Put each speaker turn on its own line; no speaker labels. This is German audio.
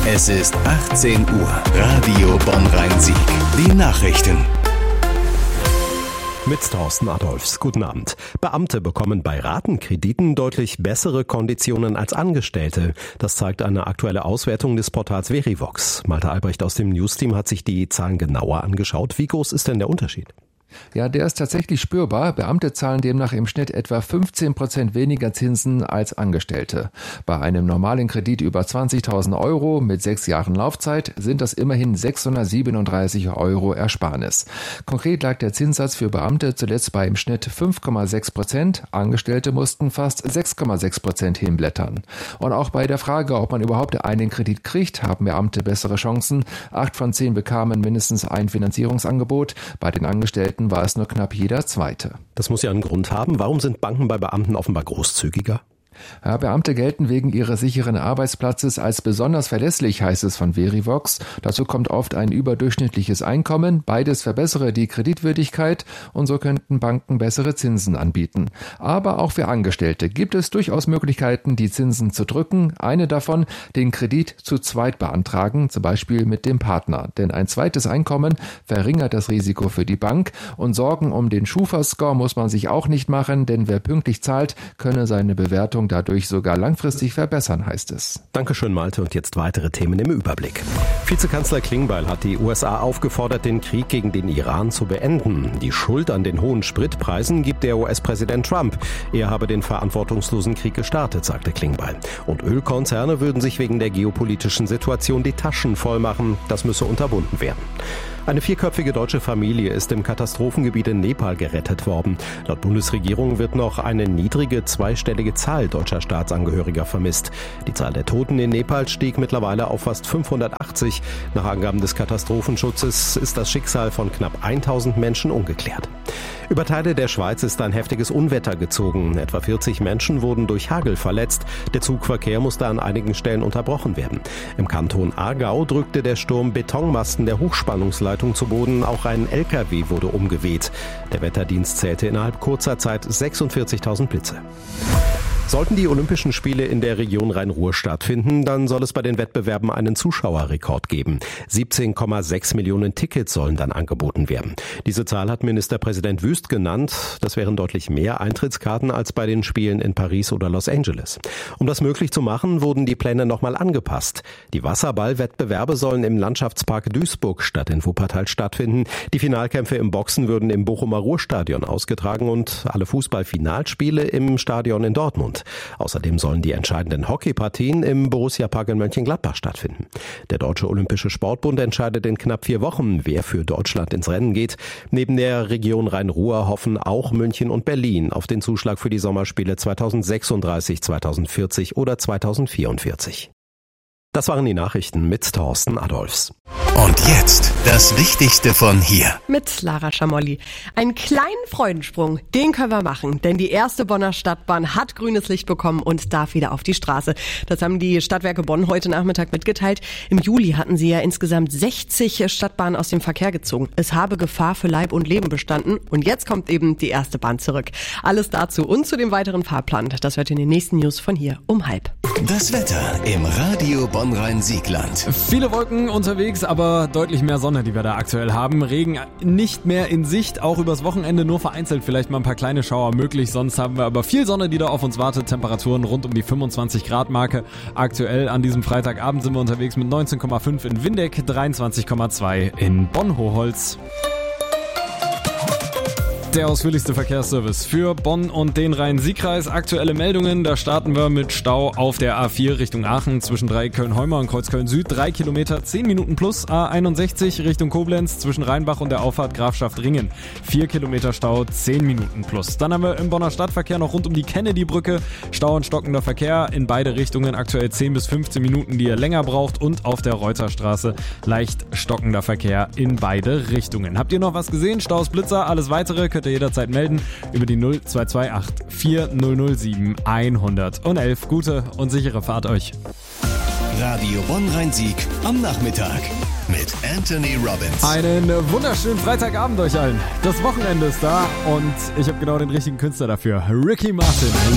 Es ist 18 Uhr. Radio Bonn-Rhein-Sieg. Die Nachrichten.
Mit Thorsten Adolphs. Guten Abend. Beamte bekommen bei Ratenkrediten deutlich bessere Konditionen als Angestellte. Das zeigt eine aktuelle Auswertung des Portals Verivox. Malte Albrecht aus dem Newsteam hat sich die Zahlen genauer angeschaut. Wie groß ist denn der Unterschied?
Ja, der ist tatsächlich spürbar. Beamte zahlen demnach im Schnitt etwa 15% weniger Zinsen als Angestellte. Bei einem normalen Kredit über 20.000 Euro mit 6 Jahren Laufzeit sind das immerhin 637 Euro Ersparnis. Konkret lag der Zinssatz für Beamte zuletzt bei im Schnitt 5,6%. Angestellte mussten fast 6,6% hinblättern. Und auch bei der Frage, ob man überhaupt einen Kredit kriegt, haben Beamte bessere Chancen. 8 von 10 bekamen mindestens ein Finanzierungsangebot. Bei den Angestellten war es nur knapp jeder Zweite.
Das muss ja einen Grund haben. Warum sind Banken bei Beamten offenbar großzügiger?
Ja, Beamte gelten wegen ihres sicheren Arbeitsplatzes als besonders verlässlich, heißt es von Verivox. Dazu kommt oft ein überdurchschnittliches Einkommen. Beides verbessere die Kreditwürdigkeit und so könnten Banken bessere Zinsen anbieten. Aber auch für Angestellte gibt es durchaus Möglichkeiten, die Zinsen zu drücken. Eine davon, den Kredit zu zweit beantragen, zum Beispiel mit dem Partner. Denn ein zweites Einkommen verringert das Risiko für die Bank. Und Sorgen um den Schufa-Score muss man sich auch nicht machen, denn wer pünktlich zahlt, könne seine Bewertung dadurch sogar langfristig verbessern, heißt es.
Dankeschön, Malte. Und jetzt weitere Themen im Überblick. Vizekanzler Klingbeil hat die USA aufgefordert, den Krieg gegen den Iran zu beenden. Die Schuld an den hohen Spritpreisen gibt der US-Präsident Trump. Er habe den verantwortungslosen Krieg gestartet, sagte Klingbeil. Und Ölkonzerne würden sich wegen der geopolitischen Situation die Taschen voll machen. Das müsse unterbunden werden. Eine 4-köpfige deutsche Familie ist im Katastrophengebiet in Nepal gerettet worden. Laut Bundesregierung wird noch eine niedrige zweistellige Zahl deutscher Staatsangehöriger vermisst. Die Zahl der Toten in Nepal stieg mittlerweile auf fast 580. Nach Angaben des Katastrophenschutzes ist das Schicksal von knapp 1000 Menschen ungeklärt. Über Teile der Schweiz ist ein heftiges Unwetter gezogen. Etwa 40 Menschen wurden durch Hagel verletzt. Der Zugverkehr musste an einigen Stellen unterbrochen werden. Im Kanton Aargau drückte der Sturm Betonmasten der Hochspannungsleitung zu Boden. Auch ein LKW wurde umgeweht. Der Wetterdienst zählte innerhalb kurzer Zeit 46.000 Blitze. Sollten die Olympischen Spiele in der Region Rhein-Ruhr stattfinden, dann soll es bei den Wettbewerben einen Zuschauerrekord geben. 17,6 Millionen Tickets sollen dann angeboten werden. Diese Zahl hat Ministerpräsident Wüst genannt. Das wären deutlich mehr Eintrittskarten als bei den Spielen in Paris oder Los Angeles. Um das möglich zu machen, wurden die Pläne nochmal angepasst. Die Wasserball-Wettbewerbe sollen im Landschaftspark Duisburg statt in Wuppertal stattfinden. Die Finalkämpfe im Boxen würden im Bochumer Ruhrstadion ausgetragen und alle Fußballfinalspiele im Stadion in Dortmund. Außerdem sollen die entscheidenden Hockeypartien im Borussia-Park in Mönchengladbach stattfinden. Der Deutsche Olympische Sportbund entscheidet in knapp 4 Wochen, wer für Deutschland ins Rennen geht. Neben der Region Rhein-Ruhr hoffen auch München und Berlin auf den Zuschlag für die Sommerspiele 2036, 2040 oder 2044. Das waren die Nachrichten mit Thorsten Adolphs.
Und jetzt das Wichtigste von hier.
Mit Lara Schamolli. Einen kleinen Freudensprung, den können wir machen, denn die erste Bonner Stadtbahn hat grünes Licht bekommen und darf wieder auf die Straße. Das haben die Stadtwerke Bonn heute Nachmittag mitgeteilt. Im Juli hatten sie ja insgesamt 60 Stadtbahnen aus dem Verkehr gezogen. Es habe Gefahr für Leib und Leben bestanden und jetzt kommt eben die erste Bahn zurück. Alles dazu und zu dem weiteren Fahrplan, das hört ihr in den nächsten News von hier um 12:30.
Das Wetter im Radio Bonn-Rhein-Siegland.
Viele Wolken unterwegs, aber deutlich mehr Sonne, die wir da aktuell haben. Regen nicht mehr in Sicht, auch übers Wochenende nur vereinzelt vielleicht mal ein paar kleine Schauer möglich. Sonst haben wir aber viel Sonne, die da auf uns wartet. Temperaturen rund um die 25 Grad Marke. Aktuell an diesem Freitagabend sind wir unterwegs mit 19,5 in Windeck, 23,2 in Bonn-Hoholz. Der ausführlichste Verkehrsservice für Bonn und den Rhein-Sieg-Kreis. Aktuelle Meldungen, da starten wir mit Stau auf der A4 Richtung Aachen zwischen Dreiköln-Heumer und Kreuzköln-Süd. 3 Kilometer, 10 Minuten plus. A61 Richtung Koblenz zwischen Rheinbach und der Auffahrt Grafschaft Ringen. 4 Kilometer Stau, 10 Minuten plus. Dann haben wir im Bonner Stadtverkehr noch rund um die Kennedy-Brücke Stau und stockender Verkehr in beide Richtungen. Aktuell 10 bis 15 Minuten, die ihr länger braucht. Und auf der Reuterstraße leicht stockender Verkehr in beide Richtungen. Habt ihr noch was gesehen? Staus, Blitzer, alles weitere könnt ihr jederzeit melden über die 0228 4007 111. Gute und sichere Fahrt euch.
Radio Bonn-Rhein-Sieg am Nachmittag mit Anthony Robbins.
Einen wunderschönen Freitagabend euch allen. Das Wochenende ist da und ich habe genau den richtigen Künstler dafür. Ricky Martin.